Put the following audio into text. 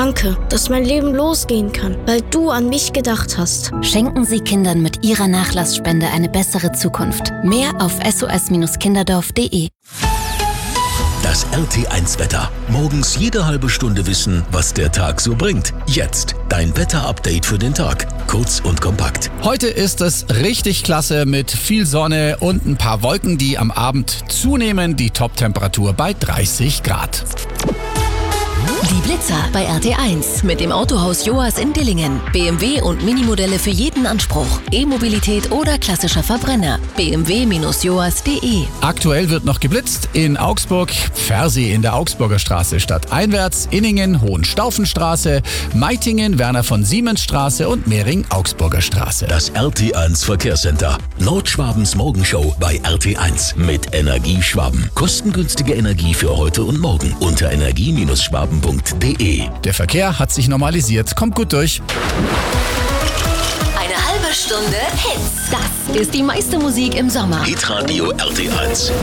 Danke, dass mein Leben losgehen kann, weil du an mich gedacht hast. Schenken Sie Kindern mit Ihrer Nachlassspende eine bessere Zukunft. Mehr auf sos-kinderdorf.de. Das RT1-Wetter. Morgens jede halbe Stunde wissen, was der Tag so bringt. Jetzt dein Wetter-Update für den Tag. Kurz und kompakt. Heute ist es richtig klasse mit viel Sonne und ein paar Wolken, die am Abend zunehmen. Die Top-Temperatur bei 30 Grad. Die Blitzer bei RT1 mit dem Autohaus Joas in Dillingen. BMW und Minimodelle für jeden Anspruch. E-Mobilität oder klassischer Verbrenner. bmw-joas.de. Aktuell wird noch geblitzt in Augsburg, Pfersee in der Augsburger Straße stadteinwärts, Inningen, Hohenstaufenstraße, Meitingen, Werner von Siemens Straße und Mehring, Augsburger Straße. Das RT1 Verkehrscenter. Nordschwabens Morgenshow bei RT1 mit Energieschwaben. Kostengünstige Energie für heute und morgen unter energie-schwaben.de. Der Verkehr hat sich normalisiert. Kommt gut durch. Eine halbe Stunde Hits. Das ist die meiste Musik im Sommer. Hitradio RT1.